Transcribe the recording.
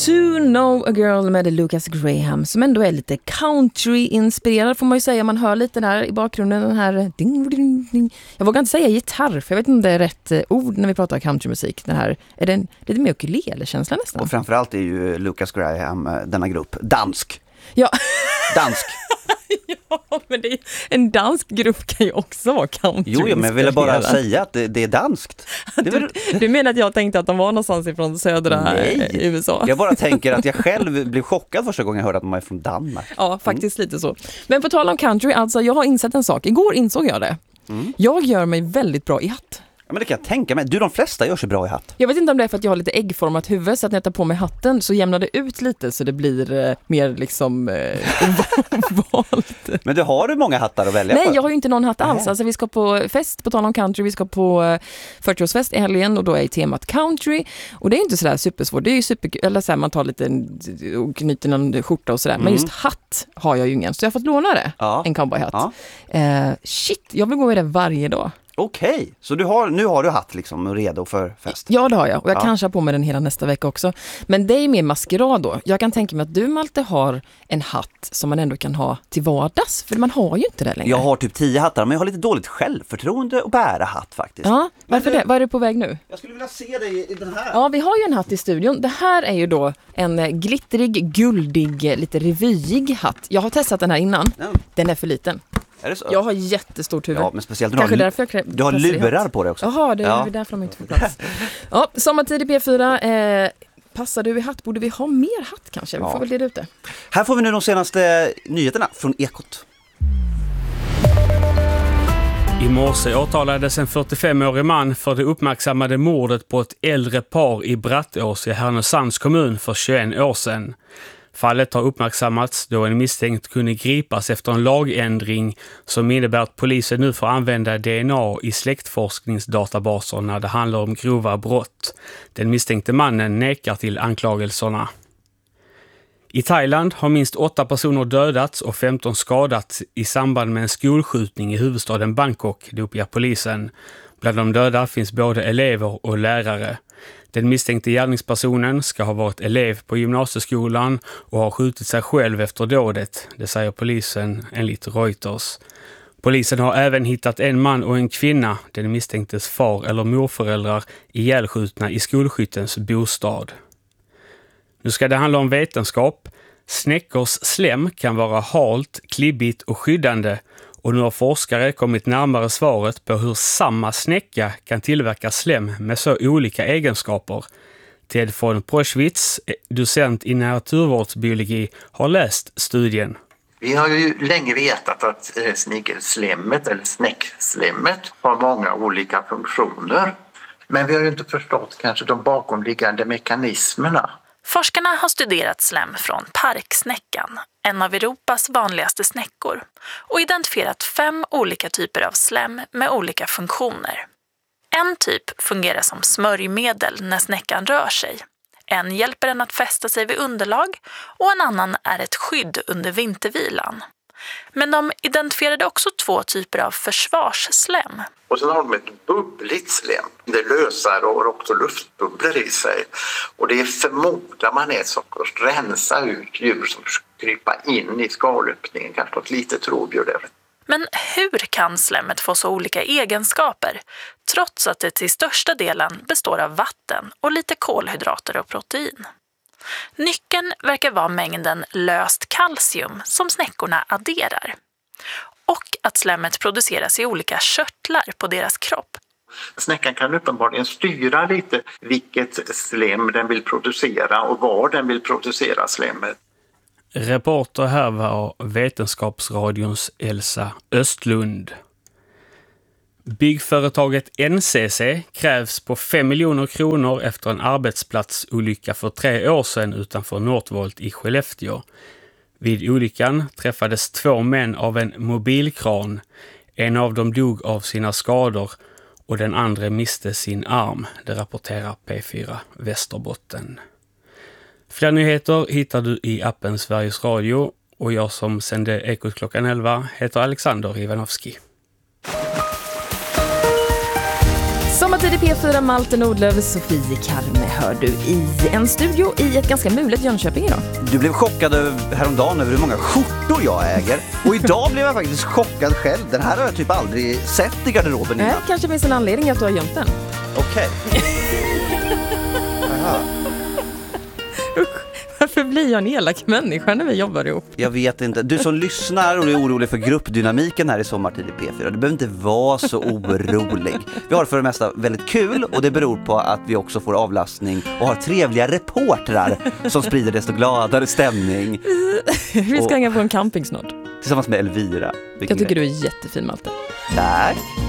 To Know a Girl med Lucas Graham som ändå är lite country-inspirerad får man ju säga. Man hör lite där i bakgrunden den här ding, ding, ding. Jag vågar inte säga gitarr för jag vet inte om det är rätt ord när vi pratar countrymusik. Den här, är det lite mer ukulele-känsla nästan? Och framförallt är ju Lucas Graham, denna grupp, dansk. Ja. Dansk. Ja, men det är, en dansk grupp kan ju också vara country. Jo, men jag ville bara säga att det är danskt. Du menar att jag tänkte att de var någonstans ifrån södra USA? Jag bara tänker att jag själv blev chockad första gången jag hörde att de är från Danmark. Ja, faktiskt lite så. Men på tal om country, alltså jag har insett en sak. Igår insåg jag det. Jag gör mig väldigt bra i hatt. Ja, men det kan jag tänka mig. De flesta gör sig bra i hatt. Jag vet inte om det är för att jag har lite äggformat huvud så att när jag tar på mig hatten så jämnar det ut lite så det blir mer liksom valt. Men har du många hattar att välja på? Nej, jag har ju inte någon hatt alls. Alltså vi ska på fest, på tal om country, vi ska på 40-årsfest i helgen och då är temat country. Och det är inte sådär supersvårt. Det är ju eller så här, man tar lite och knyter någon skjorta och sådär. Men just hatt har jag ju ingen. Så jag har fått låna det. Ja. En cowboyhatt. Ja. Shit, jag vill gå i det varje dag. Okej, så nu har du hatt liksom redo för fest? Ja, det har jag. Och jag kanske har på mig den hela nästa vecka också. Men det är mer maskerad då. Jag kan tänka mig att du, Malte, har en hatt som man ändå kan ha till vardags. För man har ju inte det längre. Jag har typ 10 hattar, men jag har lite dåligt självförtroende att bära hatt faktiskt. Ja, varför det? Vad är du på väg nu? Jag skulle vilja se dig i den här. Ja, vi har ju en hatt i studion. Det här är ju då en glittrig, guldig, lite revyig hatt. Jag har testat den här innan. Den är för liten. Är det så? Jag har jättestort huvud. Ja, men speciellt du har lurar på dig också. Jaha, det är därför de inte får plats. Ja, sommartid i P4. Passar du i hatt? Borde vi ha mer hatt kanske? Vi får väl leda ut det. Här får vi nu de senaste nyheterna från Ekot. I morse åtalades en 45-årig man för det uppmärksammade mordet på ett äldre par i Brattås i Härnösands kommun för 21 år sedan. Fallet har uppmärksammats då en misstänkt kunde gripas efter en lagändring som innebär att polisen nu får använda DNA i släktforskningsdatabaser när det handlar om grova brott. Den misstänkte mannen nekar till anklagelserna. I Thailand har minst 8 personer dödats och 15 skadats i samband med en skolskjutning i huvudstaden Bangkok, det uppger polisen. Bland de döda finns både elever och lärare. Den misstänkte gärningspersonen ska ha varit elev på gymnasieskolan och har skjutit sig själv efter dådet, det säger polisen enligt Reuters. Polisen har även hittat en man och en kvinna, den misstänktes far eller morföräldrar, ihjälskjutna i skolskyttens bostad. Nu ska det handla om vetenskap. Snäckors slem kan vara halt, klibbigt och skyddande. Och nu har forskare kommit närmare svaret på hur samma snäcka kan tillverka slem med så olika egenskaper. Ted von Proschwitz, docent i naturvårdsbiologi, har läst studien. Vi har ju länge vetat att snigelslemmet eller snäckslemmet har många olika funktioner. Men vi har ju inte förstått kanske de bakomliggande mekanismerna. Forskarna har studerat slem från parksnäckan, en av Europas vanligaste snäckor, och identifierat 5 olika typer av slem med olika funktioner. En typ fungerar som smörjmedel när snäckan rör sig. En hjälper den att fästa sig vid underlag och en annan är ett skydd under vintervilan. Men de identifierade också 2 typer av försvarsslem. Och sen har de ett bubbligt slem. Det lösar och har också luftbubblor i sig. Och det förmodar man är som att rensa ut djur som krypa in i skalöppningen. Kanske något litet rovdjur där. Men hur kan slemmet få så olika egenskaper trots att det till största delen består av vatten och lite kolhydrater och protein? Nyckeln verkar vara mängden löst kalcium som snäckorna adderar. Och att slemmet produceras i olika körtlar på deras kropp. Snäckan kan uppenbarligen styra lite vilket slem den vill producera och var den vill producera slemmet. Reporter här var Vetenskapsradions Elsa Östlund. Byggföretaget NCC krävs på 5 miljoner kronor efter en arbetsplatsolycka för 3 år sedan utanför Northvolt i Skellefteå. Vid olyckan träffades 2 män av en mobilkran. En av dem dog av sina skador och den andra miste sin arm, det rapporterar P4 Västerbotten. Fler nyheter hittar du i appen Sveriges Radio och jag som sände Ekot klockan 11 heter Alexander Ivanovski. Sommartid i P4, Malte Nordlöf, Sofie Karme hör du i en studio i ett ganska mulet Jönköping idag. Du blev chockad häromdagen över hur många skjortor jag äger. Och idag blev jag faktiskt chockad själv. Den här har jag typ aldrig sett i garderoben innan. Kanske finns en anledning att du har gömt den. Okej. Aha. Varför blir jag en elak människa när vi jobbar ihop? Jag vet inte. Du som lyssnar och är orolig för gruppdynamiken här i Sommartid i P4, du behöver inte vara så orolig. Vi har för det mesta väldigt kul och det beror på att vi också får avlastning och har trevliga reportrar som sprider desto gladare stämning. Vi ska hänga på en camping snart. Tillsammans med Elvira. Jag tycker du är jättefin, Malte. Tack.